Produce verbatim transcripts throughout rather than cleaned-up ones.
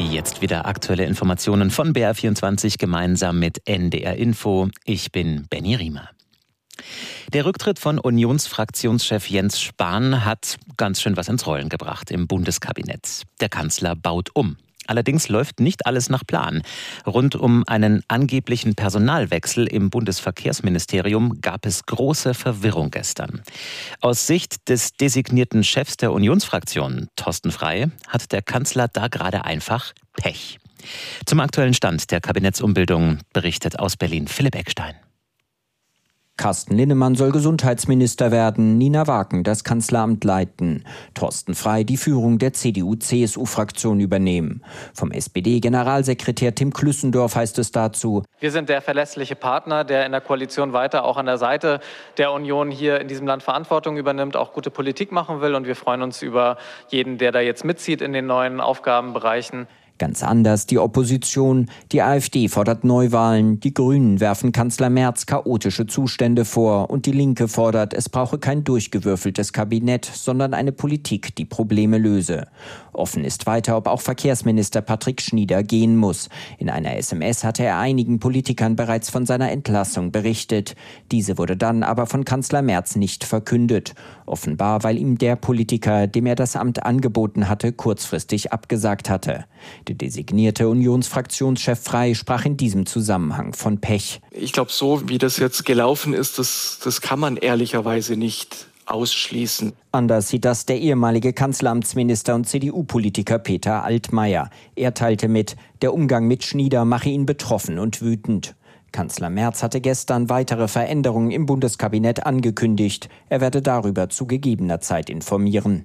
Jetzt wieder aktuelle Informationen von B R vierundzwanzig gemeinsam mit N D R Info. Ich bin Benny Riemer. Der Rücktritt von Unionsfraktionschef Jens Spahn hat ganz schön was ins Rollen gebracht im Bundeskabinett. Der Kanzler baut um. Allerdings läuft nicht alles nach Plan. Rund um einen angeblichen Personalwechsel im Bundesverkehrsministerium gab es große Verwirrung gestern. Aus Sicht des designierten Chefs der Unionsfraktion, Thorsten Frey, hat der Kanzler da gerade einfach Pech. Zum aktuellen Stand der Kabinettsumbildung berichtet aus Berlin Philipp Eckstein. Carsten Linnemann soll Gesundheitsminister werden, Nina Wagen das Kanzleramt leiten, Thorsten Frey die Führung der C D U C S U-Fraktion übernehmen. Vom S P D-Generalsekretär Tim Klüssendorf heißt es dazu: Wir sind der verlässliche Partner, der in der Koalition weiter auch an der Seite der Union hier in diesem Land Verantwortung übernimmt, auch gute Politik machen will. Und wir freuen uns über jeden, der da jetzt mitzieht in den neuen Aufgabenbereichen. Ganz anders die Opposition. Die AfD fordert Neuwahlen, die Grünen werfen Kanzler Merz chaotische Zustände vor und die Linke fordert, es brauche kein durchgewürfeltes Kabinett, sondern eine Politik, die Probleme löse. Offen ist weiter, ob auch Verkehrsminister Patrick Schnieder gehen muss. In einer S M S hatte er einigen Politikern bereits von seiner Entlassung berichtet. Diese wurde dann aber von Kanzler Merz nicht verkündet. Offenbar, weil ihm der Politiker, dem er das Amt angeboten hatte, kurzfristig abgesagt hatte. Der designierte Unionsfraktionschef Frey sprach in diesem Zusammenhang von Pech. Ich glaube, so wie das jetzt gelaufen ist, das, das kann man ehrlicherweise nicht ausschließen. Anders sieht das der ehemalige Kanzleramtsminister und C D U-Politiker Peter Altmaier. Er teilte mit, der Umgang mit Schnieder mache ihn betroffen und wütend. Kanzler Merz hatte gestern weitere Veränderungen im Bundeskabinett angekündigt. Er werde darüber zu gegebener Zeit informieren.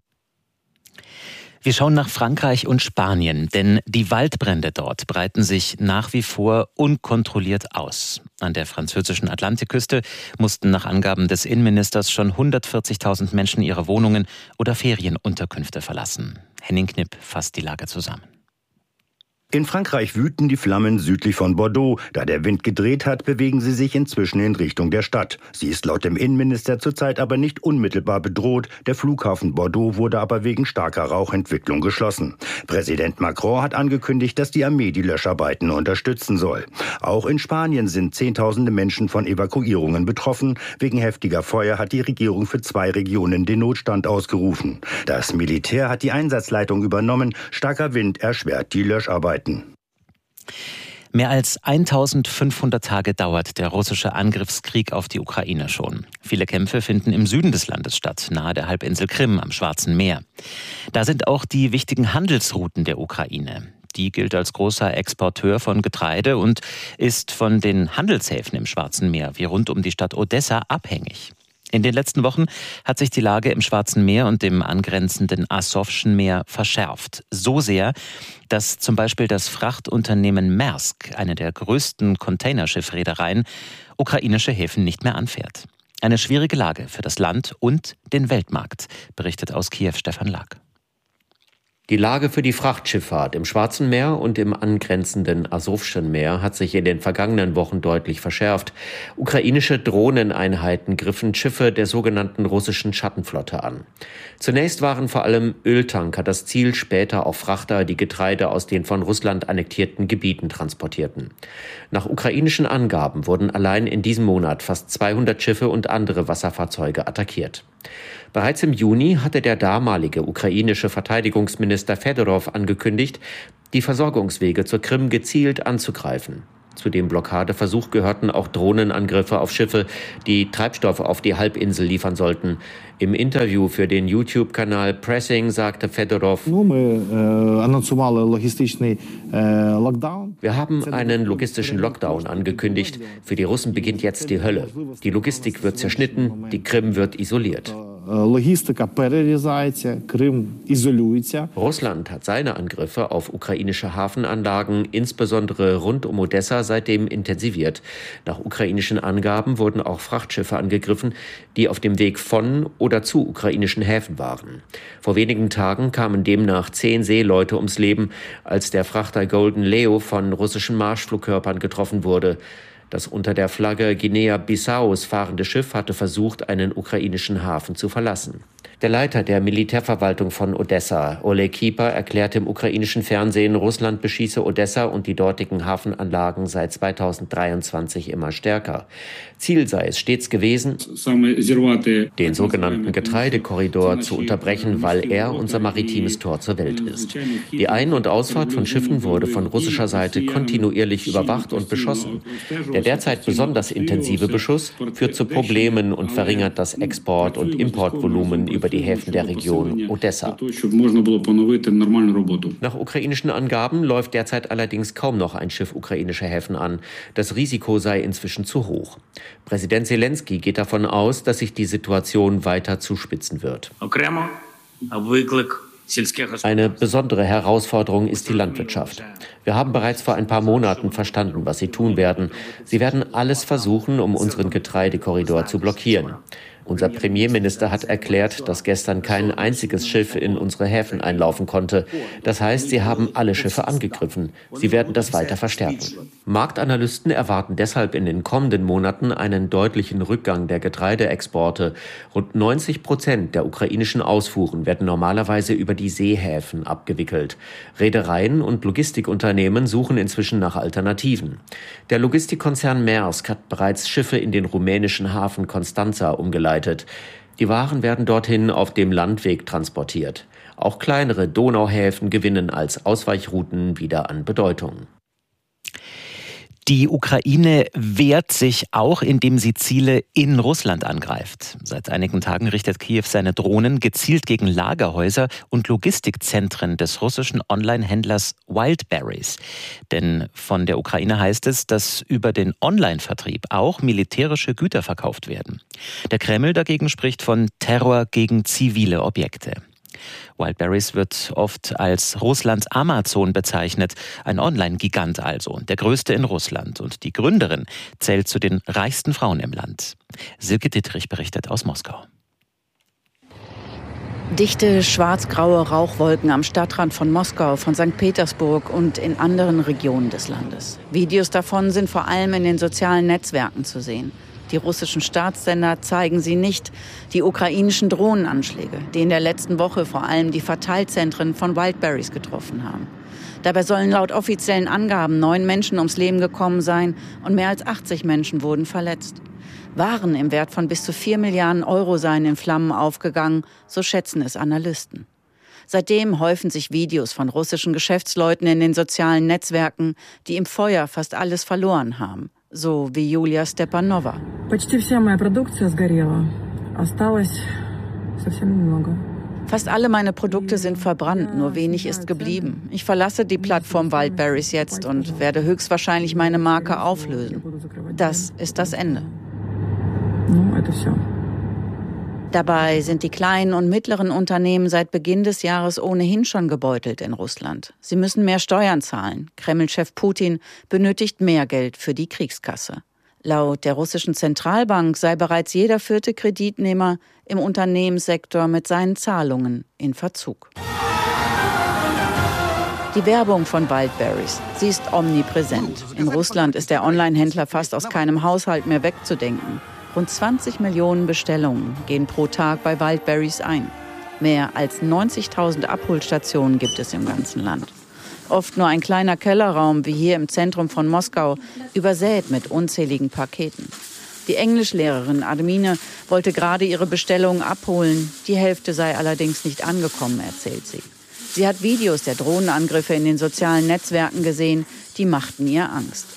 Wir schauen nach Frankreich und Spanien, denn die Waldbrände dort breiten sich nach wie vor unkontrolliert aus. An der französischen Atlantikküste mussten nach Angaben des Innenministers schon hundertvierzigtausend Menschen ihre Wohnungen oder Ferienunterkünfte verlassen. Henning Knipp fasst die Lage zusammen. In Frankreich wüten die Flammen südlich von Bordeaux. Da der Wind gedreht hat, bewegen sie sich inzwischen in Richtung der Stadt. Sie ist laut dem Innenminister zurzeit aber nicht unmittelbar bedroht. Der Flughafen Bordeaux wurde aber wegen starker Rauchentwicklung geschlossen. Präsident Macron hat angekündigt, dass die Armee die Löscharbeiten unterstützen soll. Auch in Spanien sind Zehntausende Menschen von Evakuierungen betroffen. Wegen heftiger Feuer hat die Regierung für zwei Regionen den Notstand ausgerufen. Das Militär hat die Einsatzleitung übernommen. Starker Wind erschwert die Löscharbeiten. Mehr als eintausendfünfhundert Tage dauert der russische Angriffskrieg auf die Ukraine schon. Viele Kämpfe finden im Süden des Landes statt, nahe der Halbinsel Krim am Schwarzen Meer. Da sind auch die wichtigen Handelsrouten der Ukraine. Die gilt als großer Exporteur von Getreide und ist von den Handelshäfen im Schwarzen Meer wie rund um die Stadt Odessa abhängig. In den letzten Wochen hat sich die Lage im Schwarzen Meer und dem angrenzenden Asowschen Meer verschärft. So sehr, dass zum Beispiel das Frachtunternehmen Maersk, eine der größten Containerschiffreedereien, ukrainische Häfen nicht mehr anfährt. Eine schwierige Lage für das Land und den Weltmarkt, berichtet aus Kiew Stefan Lack. Die Lage für die Frachtschifffahrt im Schwarzen Meer und im angrenzenden Asowschen Meer hat sich in den vergangenen Wochen deutlich verschärft. Ukrainische Drohneneinheiten griffen Schiffe der sogenannten russischen Schattenflotte an. Zunächst waren vor allem Öltanker das Ziel, später auch Frachter, die Getreide aus den von Russland annektierten Gebieten transportierten. Nach ukrainischen Angaben wurden allein in diesem Monat fast zweihundert Schiffe und andere Wasserfahrzeuge attackiert. Bereits im Juni hatte der damalige ukrainische Verteidigungsminister Fedorow angekündigt, die Versorgungswege zur Krim gezielt anzugreifen. Zu dem Blockadeversuch gehörten auch Drohnenangriffe auf Schiffe, die Treibstoff auf die Halbinsel liefern sollten. Im Interview für den YouTube-Kanal Pressing sagte Fedorow: Wir haben einen logistischen Lockdown angekündigt. Für die Russen beginnt jetzt die Hölle. Die Logistik wird zerschnitten, die Krim wird isoliert. Russland hat seine Angriffe auf ukrainische Hafenanlagen, insbesondere rund um Odessa, seitdem intensiviert. Nach ukrainischen Angaben wurden auch Frachtschiffe angegriffen, die auf dem Weg von oder zu ukrainischen Häfen waren. Vor wenigen Tagen kamen demnach zehn Seeleute ums Leben, als der Frachter Golden Leo von russischen Marschflugkörpern getroffen wurde. Das unter der Flagge Guinea-Bissaus fahrende Schiff hatte versucht, einen ukrainischen Hafen zu verlassen. Der Leiter der Militärverwaltung von Odessa, Oleg Kipa, erklärte im ukrainischen Fernsehen, Russland beschieße Odessa und die dortigen Hafenanlagen seit zweitausenddreiundzwanzig immer stärker. Ziel sei es stets gewesen, den sogenannten Getreidekorridor zu unterbrechen, weil er unser maritimes Tor zur Welt ist. Die Ein- und Ausfahrt von Schiffen wurde von russischer Seite kontinuierlich überwacht und beschossen. Der derzeit besonders intensive Beschuss führt zu Problemen und verringert das Export- und Importvolumen über die Häfen der Region Odessa. Nach ukrainischen Angaben läuft derzeit allerdings kaum noch ein Schiff ukrainischer Häfen an. Das Risiko sei inzwischen zu hoch. Präsident Selenskyj geht davon aus, dass sich die Situation weiter zuspitzen wird. Eine besondere Herausforderung ist die Landwirtschaft. Wir haben bereits vor ein paar Monaten verstanden, was sie tun werden. Sie werden alles versuchen, um unseren Getreidekorridor zu blockieren. Unser Premierminister hat erklärt, dass gestern kein einziges Schiff in unsere Häfen einlaufen konnte. Das heißt, sie haben alle Schiffe angegriffen. Sie werden das weiter verstärken. Marktanalysten erwarten deshalb in den kommenden Monaten einen deutlichen Rückgang der Getreideexporte. Rund neunzig Prozent der ukrainischen Ausfuhren werden normalerweise über die Seehäfen abgewickelt. Reedereien und Logistikunternehmen suchen inzwischen nach Alternativen. Der Logistikkonzern Maersk hat bereits Schiffe in den rumänischen Hafen Constanța umgeleitet. Die Waren werden dorthin auf dem Landweg transportiert. Auch kleinere Donauhäfen gewinnen als Ausweichrouten wieder an Bedeutung. Die Ukraine wehrt sich auch, indem sie Ziele in Russland angreift. Seit einigen Tagen richtet Kiew seine Drohnen gezielt gegen Lagerhäuser und Logistikzentren des russischen Online-Händlers Wildberries. Denn von der Ukraine heißt es, dass über den Online-Vertrieb auch militärische Güter verkauft werden. Der Kreml dagegen spricht von Terror gegen zivile Objekte. Wildberries wird oft als Russlands Amazon bezeichnet, ein Online-Gigant also, der größte in Russland. Und die Gründerin zählt zu den reichsten Frauen im Land. Silke Dittrich berichtet aus Moskau. Dichte, schwarz-graue Rauchwolken am Stadtrand von Moskau, von Sankt Petersburg und in anderen Regionen des Landes. Videos davon sind vor allem in den sozialen Netzwerken zu sehen. Die russischen Staatssender zeigen sie nicht. Die ukrainischen Drohnenanschläge, die in der letzten Woche vor allem die Verteilzentren von Wildberries getroffen haben. Dabei sollen laut offiziellen Angaben neun Menschen ums Leben gekommen sein und mehr als achtzig Menschen wurden verletzt. Waren im Wert von bis zu vier Milliarden Euro seien in Flammen aufgegangen, so schätzen es Analysten. Seitdem häufen sich Videos von russischen Geschäftsleuten in den sozialen Netzwerken, die im Feuer fast alles verloren haben. So wie Julia Stepanova. Fast alle meine Produkte sind verbrannt, nur wenig ist geblieben. Ich verlasse die Plattform Wildberries jetzt und werde höchstwahrscheinlich meine Marke auflösen. Das ist das Ende. Dabei sind die kleinen und mittleren Unternehmen seit Beginn des Jahres ohnehin schon gebeutelt in Russland. Sie müssen mehr Steuern zahlen. Kreml-Chef Putin benötigt mehr Geld für die Kriegskasse. Laut der russischen Zentralbank sei bereits jeder vierte Kreditnehmer im Unternehmenssektor mit seinen Zahlungen in Verzug. Die Werbung von Wildberries, sie ist omnipräsent. In Russland ist der Online-Händler fast aus keinem Haushalt mehr wegzudenken. Rund zwanzig Millionen Bestellungen gehen pro Tag bei Wildberries ein. Mehr als neunzigtausend Abholstationen gibt es im ganzen Land. Oft nur ein kleiner Kellerraum, wie hier im Zentrum von Moskau, übersät mit unzähligen Paketen. Die Englischlehrerin Admine wollte gerade ihre Bestellungen abholen. Die Hälfte sei allerdings nicht angekommen, erzählt sie. Sie hat Videos der Drohnenangriffe in den sozialen Netzwerken gesehen, die machten ihr Angst.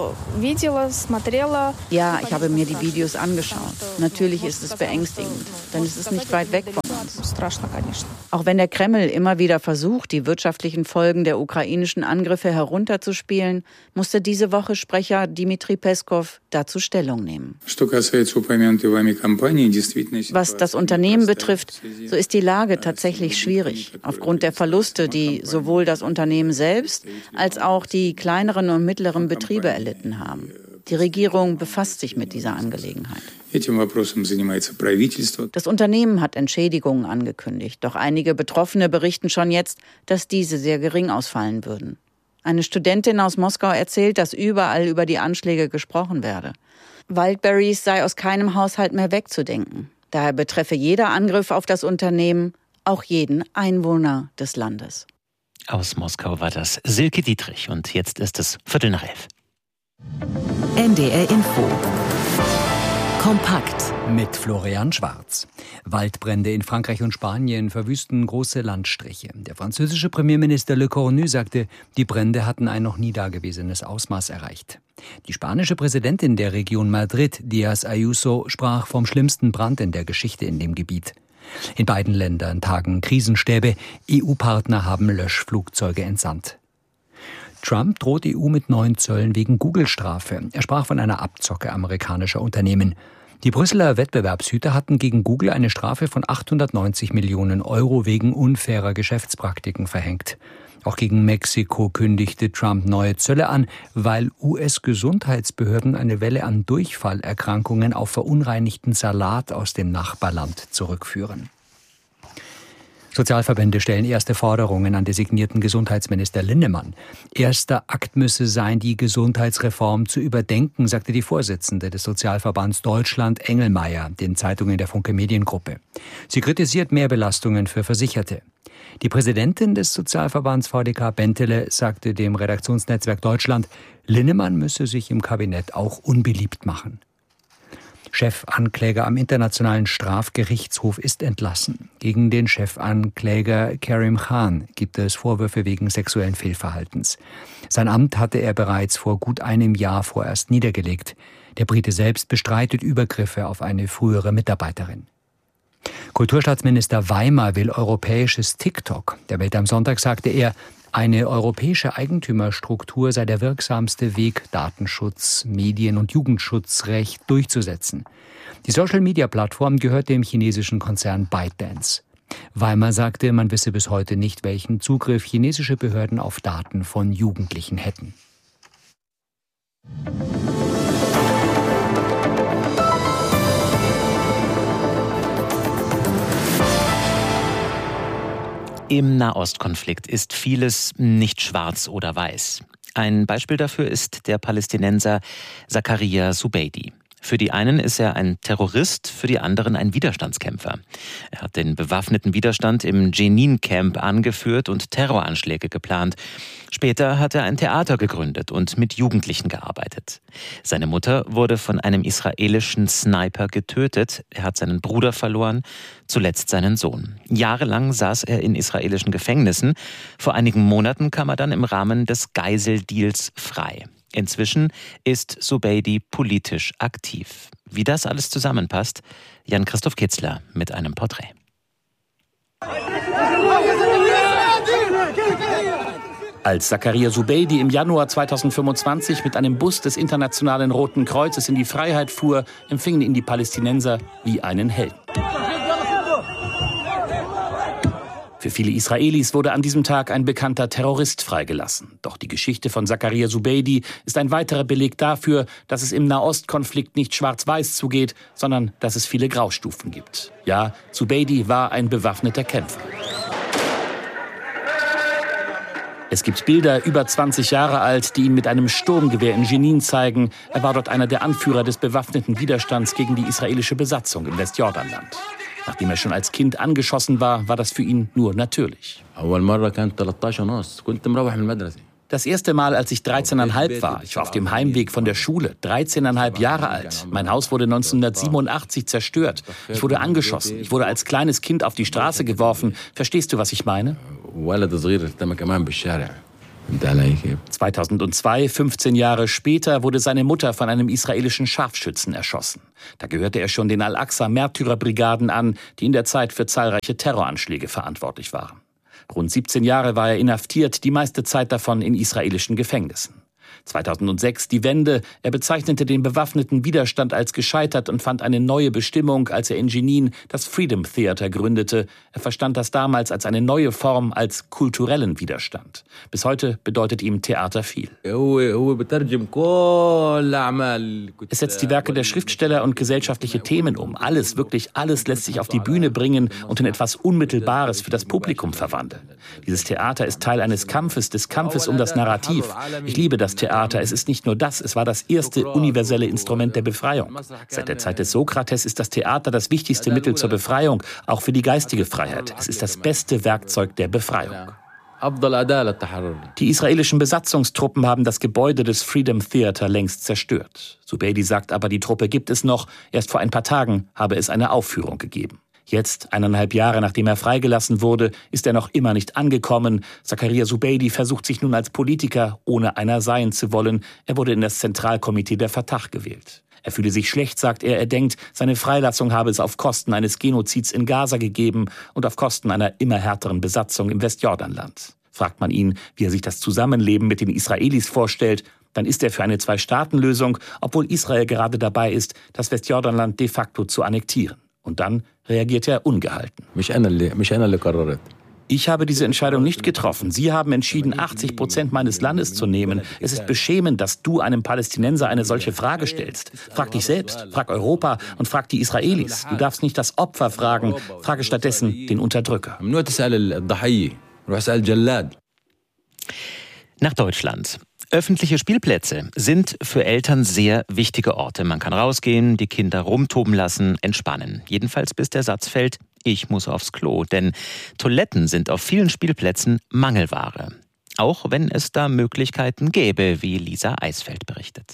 Ja, ich habe mir die Videos angeschaut. Natürlich ist es beängstigend, denn es ist nicht weit weg von uns. Auch wenn der Kreml immer wieder versucht, die wirtschaftlichen Folgen der ukrainischen Angriffe herunterzuspielen, musste diese Woche Sprecher Dmitri Peskov dazu Stellung nehmen. Was das Unternehmen betrifft, so ist die Lage tatsächlich schwierig. Aufgrund der Verluste, die sowohl das Unternehmen selbst als auch die kleineren und mittleren Betriebe erlitten haben. Die Regierung befasst sich mit dieser Angelegenheit. Das Unternehmen hat Entschädigungen angekündigt, doch einige Betroffene berichten schon jetzt, dass diese sehr gering ausfallen würden. Eine Studentin aus Moskau erzählt, dass überall über die Anschläge gesprochen werde. Wildberries sei aus keinem Haushalt mehr wegzudenken. Daher betreffe jeder Angriff auf das Unternehmen auch jeden Einwohner des Landes. Aus Moskau war das Silke Dietrich und jetzt ist es Viertel nach elf. N D R Info. Kompakt. Mit Florian Schwarz. Waldbrände in Frankreich und Spanien verwüsten große Landstriche. Der französische Premierminister Le Cornu sagte, die Brände hatten ein noch nie dagewesenes Ausmaß erreicht. Die spanische Präsidentin der Region Madrid, Díaz Ayuso, sprach vom schlimmsten Brand in der Geschichte in dem Gebiet. In beiden Ländern tagen Krisenstäbe. E U-Partner haben Löschflugzeuge entsandt. Trump droht E U mit neuen Zöllen wegen Google-Strafe. Er sprach von einer Abzocke amerikanischer Unternehmen. Die Brüsseler Wettbewerbshüter hatten gegen Google eine Strafe von achthundertneunzig Millionen Euro wegen unfairer Geschäftspraktiken verhängt. Auch gegen Mexiko kündigte Trump neue Zölle an, weil U S-Gesundheitsbehörden eine Welle an Durchfallerkrankungen auf verunreinigten Salat aus dem Nachbarland zurückführen. Sozialverbände stellen erste Forderungen an designierten Gesundheitsminister Linnemann. Erster Akt müsse sein, die Gesundheitsreform zu überdenken, sagte die Vorsitzende des Sozialverbands Deutschland, Engelmeier, den Zeitungen der Funke Mediengruppe. Sie kritisiert Mehrbelastungen für Versicherte. Die Präsidentin des Sozialverbands V D K Bentele sagte dem Redaktionsnetzwerk Deutschland, Linnemann müsse sich im Kabinett auch unbeliebt machen. Chefankläger am Internationalen Strafgerichtshof ist entlassen. Gegen den Chefankläger Karim Khan gibt es Vorwürfe wegen sexuellen Fehlverhaltens. Sein Amt hatte er bereits vor gut einem Jahr vorerst niedergelegt. Der Brite selbst bestreitet Übergriffe auf eine frühere Mitarbeiterin. Kulturstaatsminister Weimar will europäisches TikTok. Der Welt am Sonntag sagte er, eine europäische Eigentümerstruktur sei der wirksamste Weg, Datenschutz, Medien- und Jugendschutzrecht durchzusetzen. Die Social-Media-Plattform gehört dem chinesischen Konzern ByteDance. Weimar sagte, man wisse bis heute nicht, welchen Zugriff chinesische Behörden auf Daten von Jugendlichen hätten. Im Nahostkonflikt ist vieles nicht schwarz oder weiß. Ein Beispiel dafür ist der Palästinenser Zakaria Zubeidi. Für die einen ist er ein Terrorist, für die anderen ein Widerstandskämpfer. Er hat den bewaffneten Widerstand im Jenin-Camp angeführt und Terroranschläge geplant. Später hat er ein Theater gegründet und mit Jugendlichen gearbeitet. Seine Mutter wurde von einem israelischen Sniper getötet. Er hat seinen Bruder verloren, zuletzt seinen Sohn. Jahrelang saß er in israelischen Gefängnissen. Vor einigen Monaten kam er dann im Rahmen des Geiseldeals frei. Inzwischen ist Zubeidi politisch aktiv. Wie das alles zusammenpasst, Jan-Christoph Kitzler mit einem Porträt. Als Zakaria Zubeidi im Januar zweitausendfünfundzwanzig mit einem Bus des Internationalen Roten Kreuzes in die Freiheit fuhr, empfingen ihn die Palästinenser wie einen Helden. Für viele Israelis wurde an diesem Tag ein bekannter Terrorist freigelassen. Doch die Geschichte von Zakaria Zubeidi ist ein weiterer Beleg dafür, dass es im Nahostkonflikt nicht schwarz-weiß zugeht, sondern dass es viele Graustufen gibt. Ja, Zubeidi war ein bewaffneter Kämpfer. Es gibt Bilder, über zwanzig Jahre alt, die ihn mit einem Sturmgewehr in Jenin zeigen. Er war dort einer der Anführer des bewaffneten Widerstands gegen die israelische Besatzung im Westjordanland. Nachdem er schon als Kind angeschossen war, war das für ihn nur natürlich. Das erste Mal, als ich dreizehneinhalb war, ich war auf dem Heimweg von der Schule, dreizehneinhalb Jahre alt. Mein Haus wurde neunzehnhundertsiebenundachtzig zerstört. Ich wurde angeschossen. Ich wurde als kleines Kind auf die Straße geworfen. Verstehst du, was ich meine? zweitausendzwei, fünfzehn Jahre später, wurde seine Mutter von einem israelischen Scharfschützen erschossen. Da gehörte er schon den Al-Aqsa-Märtyrerbrigaden an, die in der Zeit für zahlreiche Terroranschläge verantwortlich waren. Rund siebzehn Jahre war er inhaftiert, die meiste Zeit davon in israelischen Gefängnissen. zweitausendsechs die Wende. Er bezeichnete den bewaffneten Widerstand als gescheitert und fand eine neue Bestimmung, als er in Jenin das Freedom Theater gründete. Er verstand das damals als eine neue Form, als kulturellen Widerstand. Bis heute bedeutet ihm Theater viel. Es setzt die Werke der Schriftsteller und gesellschaftliche Themen um. Alles, wirklich alles lässt sich auf die Bühne bringen und in etwas Unmittelbares für das Publikum verwandeln. Dieses Theater ist Teil eines Kampfes, des Kampfes um das Narrativ. Ich liebe das Theater. Es ist nicht nur das, es war das erste universelle Instrument der Befreiung. Seit der Zeit des Sokrates ist das Theater das wichtigste Mittel zur Befreiung, auch für die geistige Freiheit. Es ist das beste Werkzeug der Befreiung. Die israelischen Besatzungstruppen haben das Gebäude des Freedom Theater längst zerstört. Zubeidi sagt aber, die Truppe gibt es noch. Erst vor ein paar Tagen habe es eine Aufführung gegeben. Jetzt, eineinhalb Jahre nachdem er freigelassen wurde, ist er noch immer nicht angekommen. Zakaria Zubeidi versucht sich nun als Politiker, ohne einer sein zu wollen. Er wurde in das Zentralkomitee der Fatah gewählt. Er fühle sich schlecht, sagt er. Er denkt, seine Freilassung habe es auf Kosten eines Genozids in Gaza gegeben und auf Kosten einer immer härteren Besatzung im Westjordanland. Fragt man ihn, wie er sich das Zusammenleben mit den Israelis vorstellt, dann ist er für eine Zwei-Staaten-Lösung, obwohl Israel gerade dabei ist, das Westjordanland de facto zu annektieren. Und dann reagiert er ungehalten. Ich habe diese Entscheidung nicht getroffen. Sie haben entschieden, achtzig Prozent meines Landes zu nehmen. Es ist beschämend, dass du einem Palästinenser eine solche Frage stellst. Frag dich selbst, frag Europa und frag die Israelis. Du darfst nicht das Opfer fragen, frage stattdessen den Unterdrücker. Nach Deutschland. Öffentliche Spielplätze sind für Eltern sehr wichtige Orte. Man kann rausgehen, die Kinder rumtoben lassen, entspannen. Jedenfalls bis der Satz fällt, ich muss aufs Klo. Denn Toiletten sind auf vielen Spielplätzen Mangelware. Auch wenn es da Möglichkeiten gäbe, wie Lisa Eisfeld berichtet.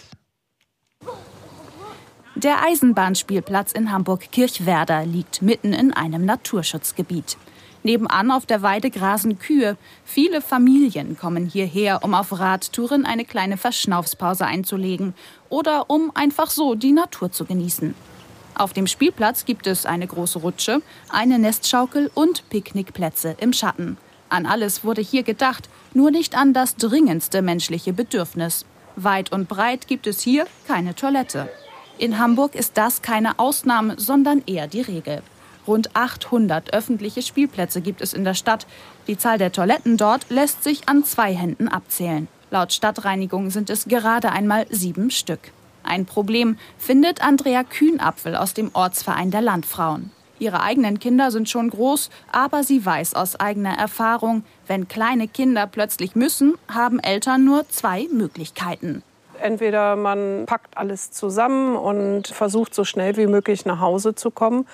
Der Eisenbahnspielplatz in Hamburg-Kirchwerder liegt mitten in einem Naturschutzgebiet. Nebenan auf der Weide grasen Kühe. Viele Familien kommen hierher, um auf Radtouren eine kleine Verschnaufspause einzulegen oder um einfach so die Natur zu genießen. Auf dem Spielplatz gibt es eine große Rutsche, eine Nestschaukel und Picknickplätze im Schatten. An alles wurde hier gedacht, nur nicht an das dringendste menschliche Bedürfnis. Weit und breit gibt es hier keine Toilette. In Hamburg ist das keine Ausnahme, sondern eher die Regel. Rund achthundert öffentliche Spielplätze gibt es in der Stadt. Die Zahl der Toiletten dort lässt sich an zwei Händen abzählen. Laut Stadtreinigung sind es gerade einmal sieben Stück. Ein Problem findet Andrea Kühnapfel aus dem Ortsverein der Landfrauen. Ihre eigenen Kinder sind schon groß, aber sie weiß aus eigener Erfahrung, wenn kleine Kinder plötzlich müssen, haben Eltern nur zwei Möglichkeiten. Entweder man packt alles zusammen und versucht so schnell wie möglich nach Hause zu kommen.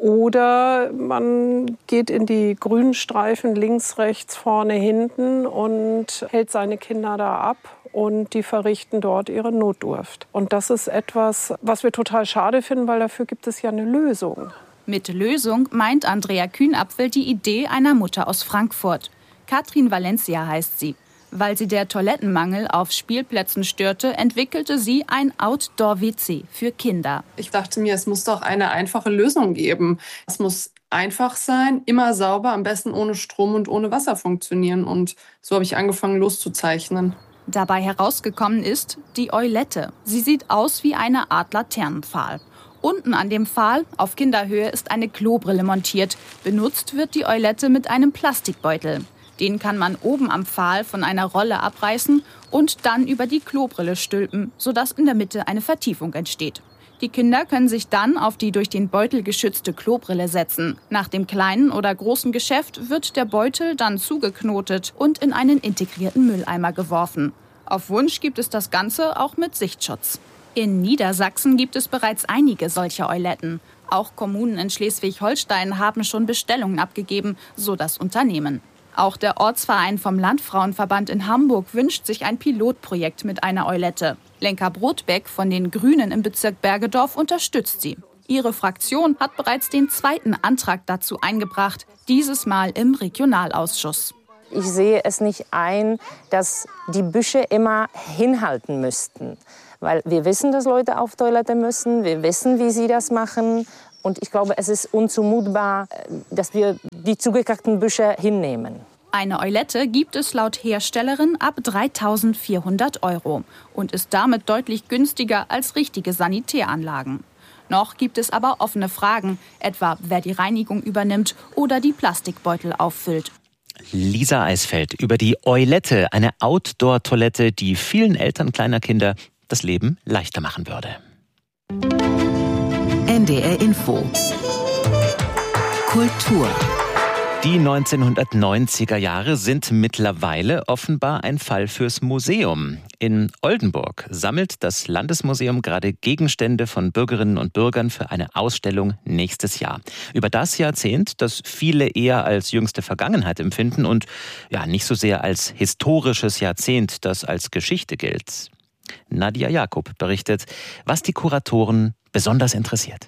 Oder man geht in die grünen Streifen links, rechts, vorne, hinten und hält seine Kinder da ab und die verrichten dort ihre Notdurft. Und das ist etwas, was wir total schade finden, weil dafür gibt es ja eine Lösung. Mit Lösung meint Andrea Kühnapfel die Idee einer Mutter aus Frankfurt. Katrin Valencia heißt sie. Weil sie der Toilettenmangel auf Spielplätzen störte, entwickelte sie ein Outdoor-W C für Kinder. Ich dachte mir, es muss doch eine einfache Lösung geben. Es muss einfach sein, immer sauber, am besten ohne Strom und ohne Wasser funktionieren. Und so habe ich angefangen loszuzeichnen. Dabei herausgekommen ist die Eulette. Sie sieht aus wie eine Art Laternenpfahl. Unten an dem Pfahl, auf Kinderhöhe, ist eine Klobrille montiert. Benutzt wird die Eulette mit einem Plastikbeutel. Den kann man oben am Pfahl von einer Rolle abreißen und dann über die Klobrille stülpen, sodass in der Mitte eine Vertiefung entsteht. Die Kinder können sich dann auf die durch den Beutel geschützte Klobrille setzen. Nach dem kleinen oder großen Geschäft wird der Beutel dann zugeknotet und in einen integrierten Mülleimer geworfen. Auf Wunsch gibt es das Ganze auch mit Sichtschutz. In Niedersachsen gibt es bereits einige solche Euletten. Auch Kommunen in Schleswig-Holstein haben schon Bestellungen abgegeben, so das Unternehmen. Auch der Ortsverein vom Landfrauenverband in Hamburg wünscht sich ein Pilotprojekt mit einer Eulette. Lenka Brotbeck von den Grünen im Bezirk Bergedorf unterstützt sie. Ihre Fraktion hat bereits den zweiten Antrag dazu eingebracht, dieses Mal im Regionalausschuss. Ich sehe es nicht ein, dass die Büsche immer hinhalten müssten. Weil wir wissen, dass Leute auf Toilette müssen, wir wissen, wie sie das machen. Und ich glaube, es ist unzumutbar, dass wir die zugekackten Büsche hinnehmen. Eine Eulette gibt es laut Herstellerin ab dreitausendvierhundert Euro und ist damit deutlich günstiger als richtige Sanitäranlagen. Noch gibt es aber offene Fragen, etwa wer die Reinigung übernimmt oder die Plastikbeutel auffüllt. Lisa Eisfeld über die Eulette, eine Outdoor-Toilette, die vielen Eltern kleiner Kinder das Leben leichter machen würde. N D R Info Kultur. Die neunzehnhundertneunziger Jahre sind mittlerweile offenbar ein Fall fürs Museum. In Oldenburg sammelt das Landesmuseum gerade Gegenstände von Bürgerinnen und Bürgern für eine Ausstellung nächstes Jahr. Über das Jahrzehnt, das viele eher als jüngste Vergangenheit empfinden und ja nicht so sehr als historisches Jahrzehnt, das als Geschichte gilt. Nadia Jakob berichtet, was die Kuratoren besonders interessiert.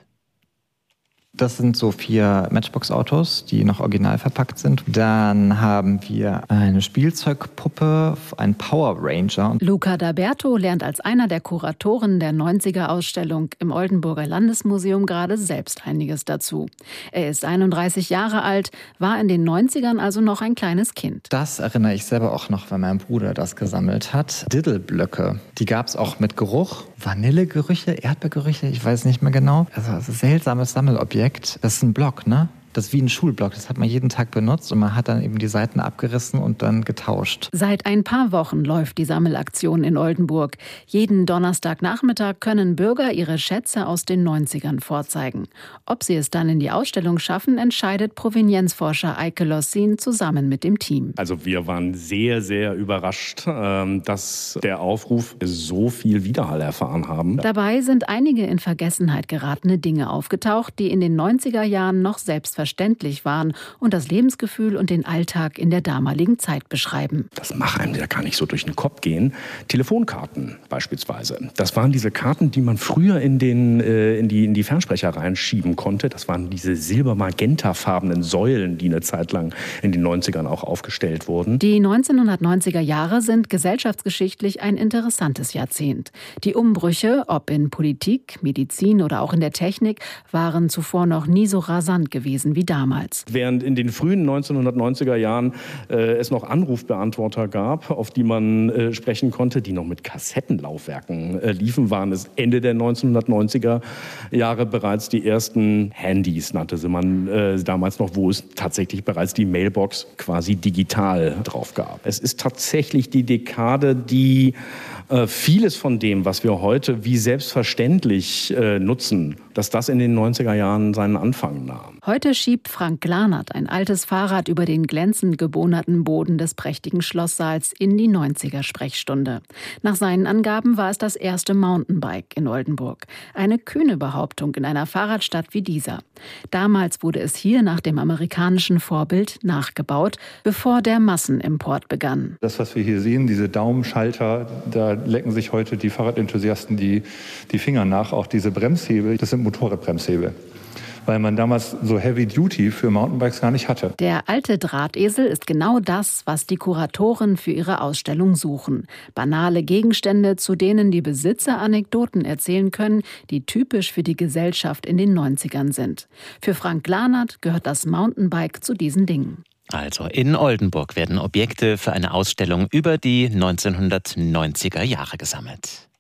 Das sind so vier Matchbox-Autos, die noch original verpackt sind. Dann haben wir eine Spielzeugpuppe, einen Power Ranger. Luca D'Aberto lernt als einer der Kuratoren der neunziger-Ausstellung im Oldenburger Landesmuseum gerade selbst einiges dazu. Er ist einunddreißig Jahre alt, war in den neunzigern also noch ein kleines Kind. Das erinnere ich selber auch noch, weil mein Bruder das gesammelt hat. Diddle-Blöcke, die gab es auch mit Geruch. Vanillegerüche, Erdbeergerüche, ich weiß nicht mehr genau. Also ein seltsames Sammelobjekt. Das ist ein Block, ne? Das ist wie ein Schulblock, das hat man jeden Tag benutzt und man hat dann eben die Seiten abgerissen und dann getauscht. Seit ein paar Wochen läuft die Sammelaktion in Oldenburg. Jeden Donnerstagnachmittag können Bürger ihre Schätze aus den neunzigern vorzeigen. Ob sie es dann in die Ausstellung schaffen, entscheidet Provenienzforscher Eike Lossin zusammen mit dem Team. Also wir waren sehr, sehr überrascht, dass der Aufruf so viel Widerhall erfahren haben. Dabei sind einige in Vergessenheit geratene Dinge aufgetaucht, die in den neunziger Jahren noch selbstverständlich verständlich waren und das Lebensgefühl und den Alltag in der damaligen Zeit beschreiben. Das mag einem ja gar nicht so durch den Kopf gehen. Telefonkarten beispielsweise. Das waren diese Karten, die man früher in, den, äh, in, die, in die Fernsprecher reinschieben konnte. Das waren diese silber-magentafarbenen Säulen, die eine Zeit lang in den neunzigern auch aufgestellt wurden. Die neunzehnhundertneunziger Jahre sind gesellschaftsgeschichtlich ein interessantes Jahrzehnt. Die Umbrüche, ob in Politik, Medizin oder auch in der Technik, waren zuvor noch nie so rasant gewesen wie damals. Während in den frühen neunzehnhundertneunziger Jahren äh, es noch Anrufbeantworter gab, auf die man äh, sprechen konnte, die noch mit Kassettenlaufwerken äh, liefen, waren es Ende der neunzehnhundertneunziger Jahre bereits die ersten Handys, nannte sie man äh, damals noch, wo es tatsächlich bereits die Mailbox quasi digital drauf gab. Es ist tatsächlich die Dekade, die äh, vieles von dem, was wir heute wie selbstverständlich äh, nutzen, dass das in den neunziger Jahren seinen Anfang nahm. Heute schiebt Frank Glanert ein altes Fahrrad über den glänzend gebohnerten Boden des prächtigen Schlosssaals in die neunziger-Sprechstunde. Nach seinen Angaben war es das erste Mountainbike in Oldenburg. Eine kühne Behauptung in einer Fahrradstadt wie dieser. Damals wurde es hier nach dem amerikanischen Vorbild nachgebaut, bevor der Massenimport begann. Das, was wir hier sehen, diese Daumenschalter, da lecken sich heute die Fahrradenthusiasten die, die Finger nach. Auch diese Bremshebel, das sind Motorradbremshebel, weil man damals so Heavy Duty für Mountainbikes gar nicht hatte. Der alte Drahtesel ist genau das, was die Kuratoren für ihre Ausstellung suchen. Banale Gegenstände, zu denen die Besitzer Anekdoten erzählen können, die typisch für die Gesellschaft in den neunzigern sind. Für Frank Glanert gehört das Mountainbike zu diesen Dingen. Also in Oldenburg werden Objekte für eine Ausstellung über die neunzehnhundertneunziger Jahre gesammelt.